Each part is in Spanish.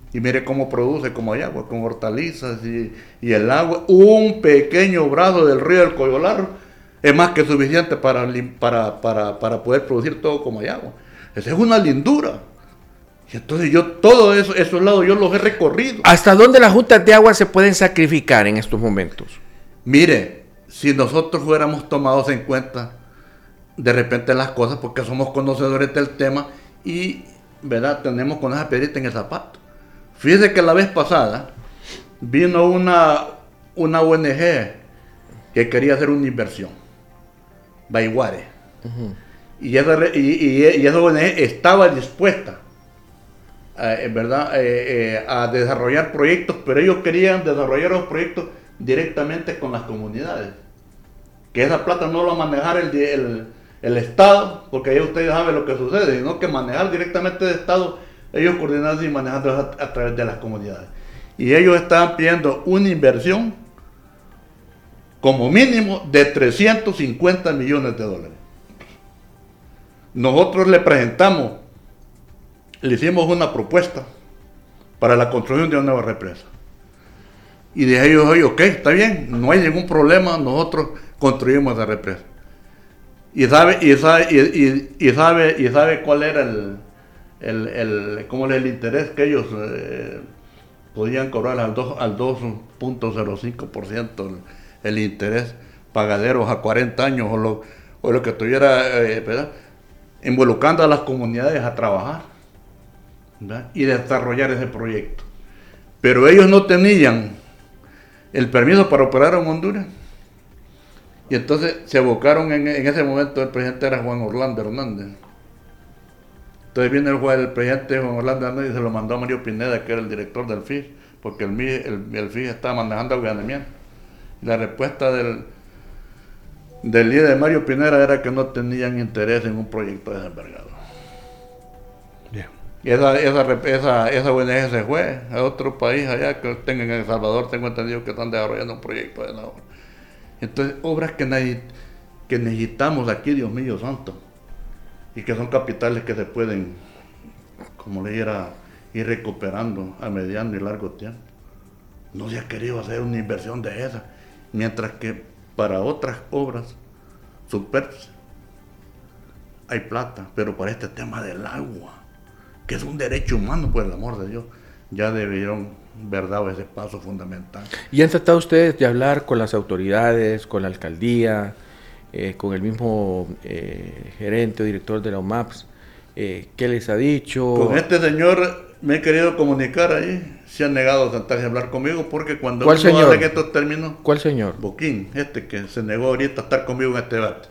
Y mire cómo produce, como hay agua, con hortalizas y el agua. Un pequeño brazo del río del Coyolar es más que suficiente para poder producir todo como hay agua. Esa es una lindura. Y entonces yo todos esos lados yo los he recorrido. ¿Hasta dónde las juntas de agua se pueden sacrificar en estos momentos? Mire, si nosotros fuéramos tomados en cuenta de repente las cosas, porque somos conocedores del tema y, ¿verdad?, tenemos con esa piedrita en el zapato. Fíjese que la vez pasada vino una ONG que quería hacer una inversión, Baiguare, y esa ONG estaba dispuesta, ¿verdad?, a desarrollar proyectos, pero ellos querían desarrollar los proyectos directamente con las comunidades, que esa plata no lo manejara el Estado, porque ahí ustedes saben lo que sucede, sino que manejar directamente del Estado, ellos coordinando y manejando a través de las comunidades. Y ellos estaban pidiendo una inversión como mínimo de 350 millones de dólares. Nosotros le presentamos, le hicimos una propuesta para la construcción de una nueva represa. Y de ellos, oye, ok, está bien, no hay ningún problema, nosotros construimos esa represa. Y sabe cuál era el interés que ellos podían cobrar al 2.05% el interés pagaderos a 40 años o lo que tuviera, ¿verdad?, involucrando a las comunidades a trabajar, ¿verdad?, y desarrollar ese proyecto. Pero ellos no tenían el permiso para operar en Honduras. Y entonces se abocaron en ese momento, el presidente era Juan Orlando Hernández. Entonces viene el presidente Juan Orlando Hernández y se lo mandó a Mario Pineda, que era el director del FIS, porque el FIS estaba manejando almacenamiento. Y la respuesta del líder de Mario Pineda era que no tenían interés en un proyecto de esa envergadura. Yeah. Y esa ONG se fue a otro país allá, que tengan en El Salvador, tengo entendido que están desarrollando un proyecto de la obra. Entonces, obras que necesitamos aquí, Dios mío santo, y que son capitales que se pueden, como le dijera, ir recuperando a mediano y largo tiempo. No se ha querido hacer una inversión de esa, mientras que para otras obras superfluas hay plata, pero para este tema del agua, que es un derecho humano, por el amor de Dios, ya debieron haber dado ese paso fundamental. ¿Y han tratado ustedes de hablar con las autoridades, con la alcaldía, con el mismo gerente o director de la OMAPS? ¿Qué les ha dicho? Con este señor me he querido comunicar ahí, se han negado a sentarse a hablar conmigo, porque cuando ¿Cuál uno señor? habla en estos términos... ¿Cuál señor? Boquín, que se negó ahorita a estar conmigo en este debate.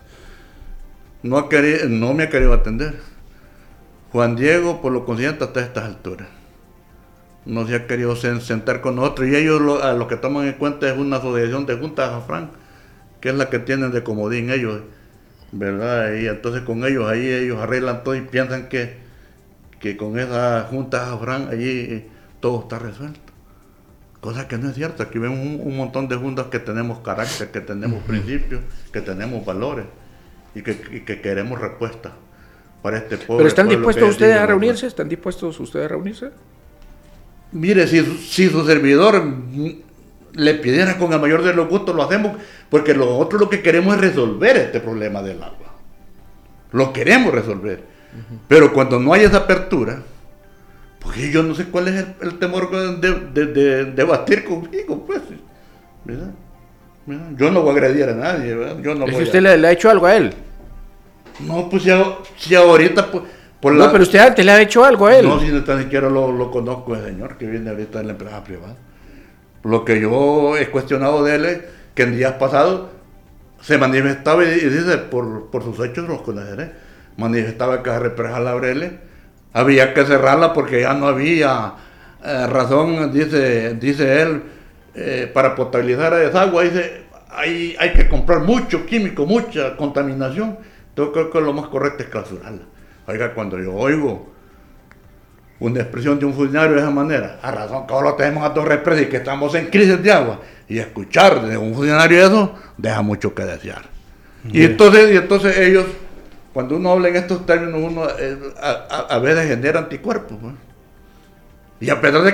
No me ha querido atender. Juan Diego, por lo consiguiente, hasta estas alturas no se ha querido sentar con nosotros, y ellos lo que toman en cuenta es una asociación de juntas Jafrán, que es la que tienen de comodín ellos, ¿verdad? Y entonces con ellos ahí ellos arreglan todo y piensan que con esa junta Jafrán allí todo está resuelto, cosa que no es cierto. Aquí vemos un montón de juntas que tenemos carácter, que tenemos principios, que tenemos valores y que queremos respuesta para este pueblo. ¿Pero están dispuestos ustedes a reunirse? ¿Están dispuestos ustedes a reunirse? Mire, si su servidor le pidiera con el mayor de los gustos, lo hacemos, porque nosotros lo que queremos es resolver este problema del agua. Lo queremos resolver. Pero cuando no hay esa apertura, porque yo no sé cuál es el temor de debatir conmigo, pues, ¿verdad? Yo no voy a agredir a nadie, ¿verdad? Yo no ¿Es que usted le ha hecho algo a él? No, pues si ahorita... No, pero usted antes le ha hecho algo a él. No, si ni tan siquiera lo conozco, el señor que viene ahorita de la empresa privada. Lo que yo he cuestionado de él es que en días pasados se manifestaba y dice, por sus hechos los conoceré, manifestaba que la represa Laureles había que cerrarla porque ya no había razón, dice él, para potabilizar esa agua. Dice, hay que comprar mucho químico, mucha contaminación. Entonces creo que lo más correcto es clausurarla. Oiga, cuando yo oigo una expresión de un funcionario de esa manera, a razón que ahora tenemos a dos represas y que estamos en crisis de agua, y escuchar de un funcionario eso, deja mucho que desear. Y entonces ellos, cuando uno habla en estos términos, uno a veces genera anticuerpos, ¿no? Y a pesar de